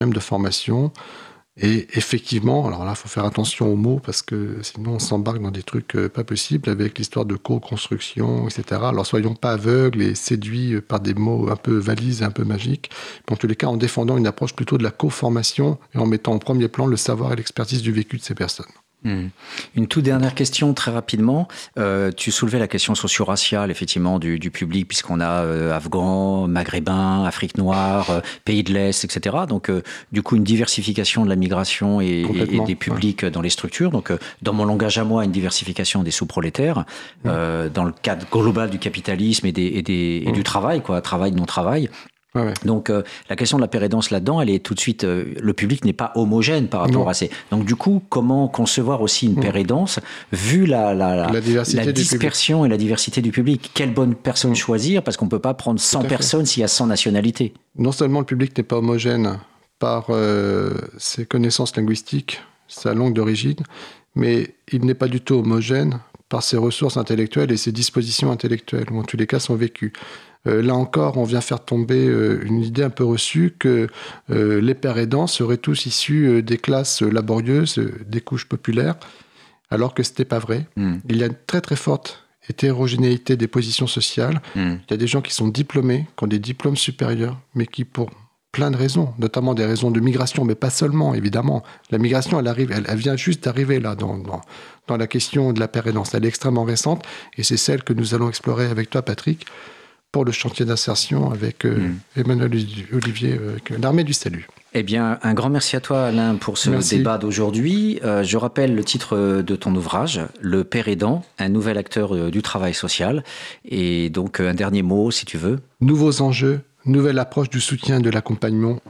de formation. Et effectivement, alors là, il faut faire attention aux mots parce que sinon on s'embarque dans des trucs pas possibles avec l'histoire de co-construction, etc. Alors soyons pas aveugles et séduits par des mots un peu valises et un peu magiques. Mais en tous les cas, en défendant une approche plutôt de la co-formation et en mettant en premier plan le savoir et l'expertise du vécu de ces personnes. Une toute dernière question, très rapidement. Tu soulevais la question socio-raciale, effectivement, du public, puisqu'on a Afghans, Maghrébins, Afrique noire, pays de l'Est, etc. Donc, du coup, une diversification de la migration et des publics dans les structures. Donc, dans mon langage à moi, une diversification des sous-prolétaires, dans le cadre global du capitalisme et du travail, quoi, travail, non-travail. Ouais. Donc, la question de la pérédance là-dedans, elle est tout de suite... le public n'est pas homogène par rapport à ces... Donc, du coup, comment concevoir aussi une pérédance vu la dispersion et la diversité du public? Quelle bonne personne choisir? Parce qu'on ne peut pas prendre 100 personnes s'il y a 100 nationalités. Non seulement le public n'est pas homogène par ses connaissances linguistiques, sa langue d'origine, mais il n'est pas du tout homogène par ses ressources intellectuelles et ses dispositions intellectuelles, ou en tous les cas son vécu. Là encore, on vient faire tomber une idée un peu reçue que les pères aidants seraient tous issus des classes laborieuses, des couches populaires, alors que ce n'était pas vrai. Il y a une très très forte hétérogénéité des positions sociales. Il y a des gens qui sont diplômés, qui ont des diplômes supérieurs, mais qui, pour plein de raisons, notamment des raisons de migration, mais pas seulement, évidemment. La migration, elle vient juste d'arriver là, dans la question de la père aidance. Elle est extrêmement récente, et c'est celle que nous allons explorer avec toi, Patrick, pour le chantier d'insertion avec Emmanuel Olivier, avec l'Armée du Salut. Eh bien, un grand merci à toi, Alain, pour ce débat d'aujourd'hui. Je rappelle le titre de ton ouvrage, Le père aidant, un nouvel acteur du travail social. Et donc, un dernier mot, si tu veux. Nouveaux enjeux, nouvelle approche du soutien de l'accompagnement,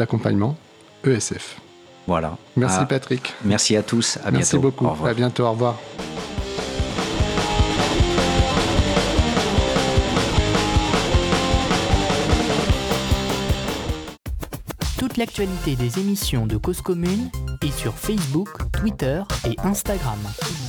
ESF. Voilà. Merci, Patrick. Merci à tous. À bientôt. Merci beaucoup. À bientôt. Au revoir. Toute l'actualité des émissions de Cause Commune est sur Facebook, Twitter et Instagram.